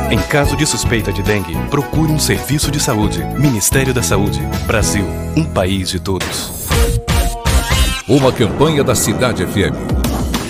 Em caso de suspeita de dengue, procure um serviço de saúde. Ministério da Saúde. Brasil, um país de todos. Uma campanha da Cidade FM.